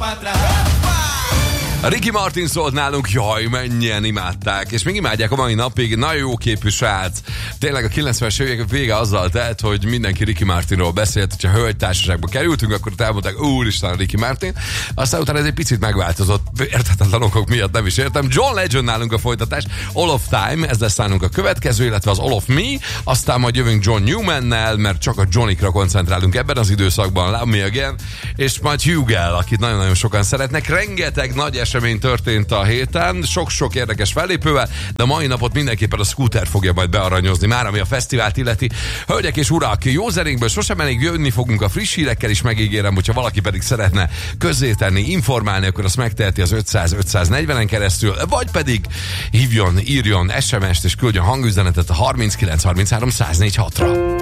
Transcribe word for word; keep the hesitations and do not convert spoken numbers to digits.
Ricky Martin szólt nálunk, jaj, mennyien imádták, és még imádják a mai napig, nagyon jó képű srác. Tényleg a kilencvenes évek vége azzal telt, hogy mindenki Ricky Martinról beszélt, hogyha hölgytársaságba kerültünk, akkor elmondták, úristen, Ricky Martin. Aztán utána ez egy picit megváltozott, érthetetlen okok miatt nem is értem. John Legend nálunk a folytatás, All of Time, ez lesz nálunk a következő, illetve az All of Me, aztán majd jövünk John Newman-nel, mert csak a Johnny-kra koncentrálunk ebben az időszakban, Love Me Again, és majd Hugel, akit nagyon-nagyon sokan szeretnek. Rengeteg nagy esemény történt a héten, sok-sok érdekes fellépővel, de a mai napot mindenképpen a Scooter fogja majd bearanyozni, már ami a fesztivált illeti. Hölgyek és urak, jó zenénkből sosem elég, jönni fogunk a friss hírekkel is, megígérem, hogyha valaki pedig szeretne közzétenni, informálni, akkor azt megteheti az ötszáz ötszáznegyvenen keresztül, vagy pedig hívjon, írjon es em est és küldjön hangüzenetet a harminckilenc harminchárom száz négy hatra.